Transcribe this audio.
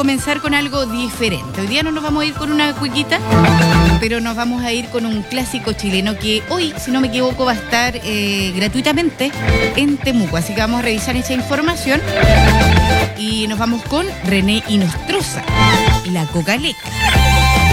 comenzar con algo diferente. Hoy día no nos vamos a ir con una cuiquita, pero nos vamos a ir con un clásico chileno que hoy, si no me equivoco, va a estar gratuitamente en Temuco. Así que vamos a revisar esa información y nos vamos con René Inostroza y la Coca Leca.